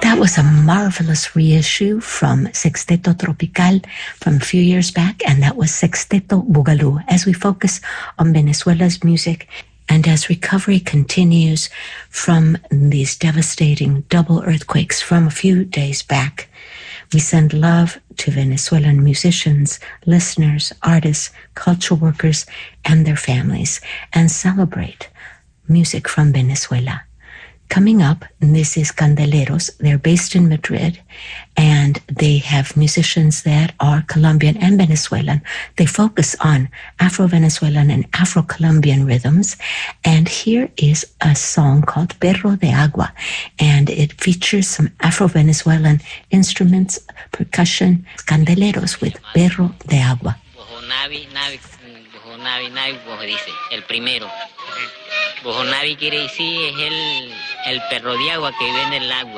That was a marvelous reissue from Sexteto Tropical from a few years back, and that was Sexteto Bugalú. As we focus on Venezuela's music and as recovery continues from these devastating double earthquakes from a few days back, we send love to Venezuelan musicians, listeners, artists, cultural workers, and their families, and celebrate music from Venezuela. Coming up, this is Candeleros. They're based in Madrid, and they have musicians that are Colombian and Venezuelan. They focus on Afro-Venezuelan and Afro-Colombian rhythms. And here is a song called Perro de Agua, and it features some Afro-Venezuelan instruments, percussion. Candeleros with Perro de Agua. Navi, dice, el primero. Bojonavi quiere decir es el perro de agua que vive en el agua.